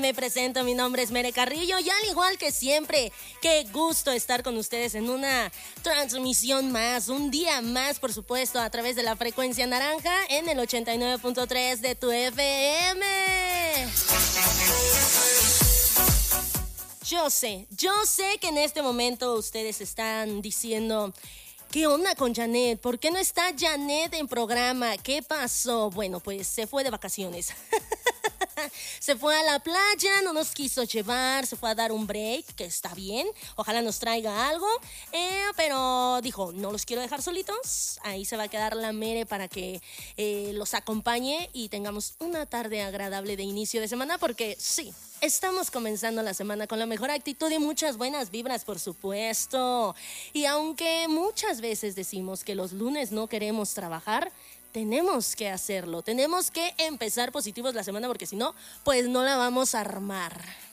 Me presento, mi nombre es Mere Carrillo y al igual que siempre, qué gusto estar con ustedes en una transmisión más, un día más, por supuesto, a través de la frecuencia naranja en el 89.3 de tu FM. Yo sé que en este momento ustedes están diciendo: ¿qué onda con Janet? ¿Por qué no está Janet en programa? ¿Qué pasó? Bueno, pues se fue de vacaciones. Se fue a la playa, no nos quiso llevar, se fue a dar un break, que está bien, ojalá nos traiga algo, pero dijo, no los quiero dejar solitos, ahí se va a quedar la Mere para que los acompañe y tengamos una tarde agradable de inicio de semana, porque sí, estamos comenzando la semana con la mejor actitud y muchas buenas vibras, por supuesto. Y aunque muchas veces decimos que los lunes no queremos trabajar, tenemos que hacerlo, tenemos que empezar positivos la semana porque si no, pues no la vamos a armar.